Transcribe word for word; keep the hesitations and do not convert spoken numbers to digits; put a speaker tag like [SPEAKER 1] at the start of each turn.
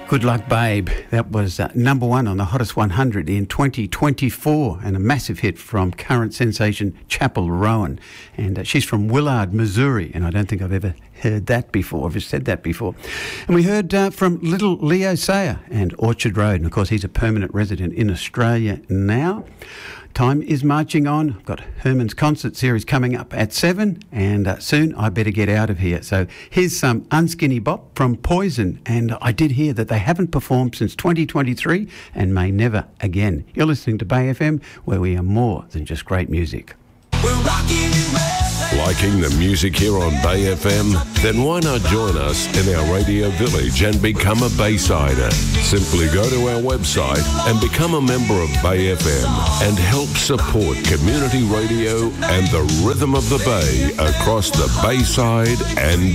[SPEAKER 1] Good Luck Babe. That was uh, number one on the Hottest one hundred in twenty twenty-four, and a massive hit from current sensation Chapel Rowan. And uh, she's from Willard, Missouri, and I don't think I've ever heard that before, ever said that before. And we heard uh, from Little Leo Sayer and Orchard Road, and of course he's a permanent resident in Australia now. Time is marching on. I've got Herman's concert series coming up at seven, and uh, soon I better get out of here. So here's some Unskinny Bop from Poison, and I did hear that they haven't performed since twenty twenty-three and may never again. You're listening to Bay F M, where we are more than just great music.
[SPEAKER 2] We're rocking
[SPEAKER 3] Liking the music here on Bay F M? Then why not join us in our radio village and become a Baysider? Simply go to our website and become a member of Bay F M and help support community radio and the rhythm of the Bay across the Bayside and